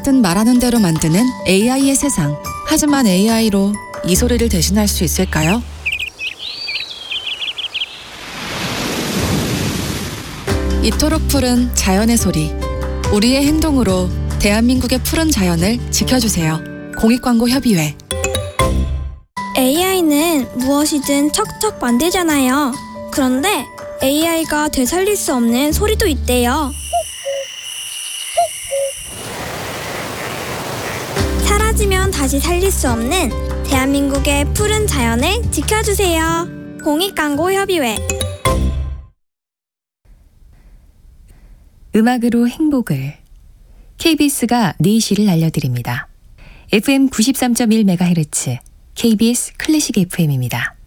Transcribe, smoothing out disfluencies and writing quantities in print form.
어쨌든 말하는 대로 만드는 AI의 세상. 하지만 AI로 이 소리를 대신할 수 있을까요? 이토록 푸른 자연의 소리. 우리의 행동으로 대한민국의 푸른 자연을 지켜주세요. 공익광고협의회. AI는 무엇이든 척척 만들잖아요. 그런데 AI가 되살릴 수 없는 소리도 있대요. 사라지면 다시 살릴 수 없는 대한민국의 푸른 자연을 지켜주세요. 공익광고협의회. 음악으로 행복을. KBS가 4시를 알려드립니다. FM 93.1MHz KBS 클래식 FM입니다.